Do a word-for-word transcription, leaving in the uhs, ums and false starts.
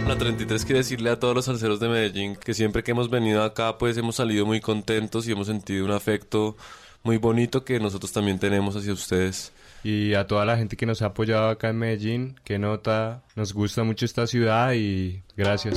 La treinta y tres quiere decirle a todos los salseros de Medellín que siempre que hemos venido acá pues hemos salido muy contentos y hemos sentido un afecto muy bonito que nosotros también tenemos hacia ustedes. Y a toda la gente que nos ha apoyado acá en Medellín, qué nota, nos gusta mucho esta ciudad y gracias.